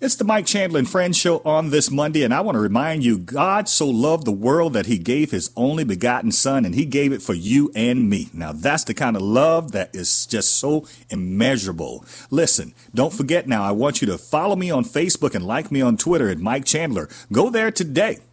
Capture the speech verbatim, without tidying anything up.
It's the Mike Chandler and Friends show on this Monday, and I want to remind you, God so loved the world that he gave his only begotten son, and he gave it for you and me. Now, that's the kind of love that is just so immeasurable. Listen, don't forget now, I want you to follow me on Facebook and like me on Twitter at Mike Chandler. Go there today.